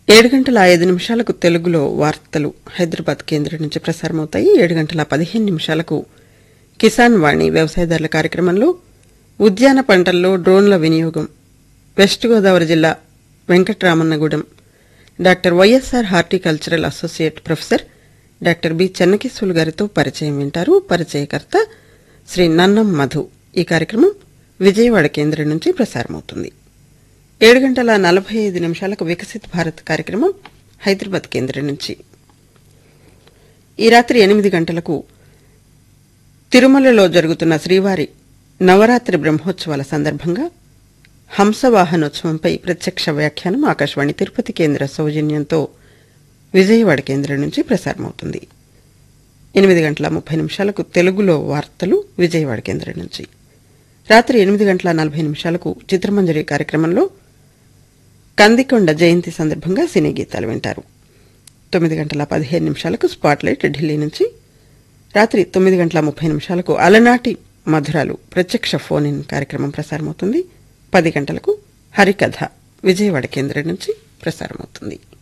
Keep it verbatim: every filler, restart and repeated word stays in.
ఏడు గంటల ఐదు నిమిషాలకు తెలుగులో వార్తలు హైదరాబాద్ కేంద్రం నుంచి ప్రసారమవుతాయి. ఏడు గంటల పదిహేను నిమిషాలకు కిసాన్ వాణి వ్యవసాయదారుల కార్యక్రమంలో ఉద్యాన పంటల్లో డ్రోన్ల వినియోగం వెస్ట్ గోదావరి జిల్లా Venkatramannagudem doctor YSR horticultural associate professor doctor B Chennakeshvalu గారితో పరిచయం వింటారు. పరిచయకర్త శ్రీ నన్నం మధు. ఈ కార్యక్రమం విజయవాడ కేంద్రం నుంచి ప్రసారమవుతుంది. ఏడు గంటల నలభై ఐదు నిమిషాలకు వికసిత్ భారత్ కార్యక్రమం హైదరాబాద్ కేంద్రం నుంచి. ఈ రాత్రి ఎనిమిది గంటలకు తిరుమలలో జరుగుతున్న శ్రీవారి నవరాత్రి బ్రహ్మోత్సవాల సందర్భంగా హంసవాహనోత్సవంపై ప్రత్యక్ష వ్యాఖ్యానం ఆకాశవాణి తిరుపతి కేంద్ర సౌజన్యంతో విజయవాడ కేంద్రం నుంచి ప్రసారమవుతుంది. ఎనిమిది గంటల ముప్పై నిమిషాలకు తెలుగులో వార్తలు విజయవాడ కేంద్రం నుంచి. రాత్రి ఎనిమిది గంటల నలభై నిమిషాలకు చిత్రమంజరి కార్యక్రమంలో కందికొండ జయంతి సందర్భంగా సినీ గీతాలు వింటారు. తొమ్మిది గంటల పదిహేను నిమిషాలకు స్పాట్లైట్ ఢిల్లీ నుంచి. రాత్రి తొమ్మిది గంటల ముప్పై నిమిషాలకు అలనాటి మధురాలు ప్రత్యక్ష ఫోన్ ఇన్ కార్యక్రమం ప్రసారమవుతుంది. పది గంటలకు హరికథ విజయవాడ కేంద్రం నుంచి ప్రసారమవుతుంది.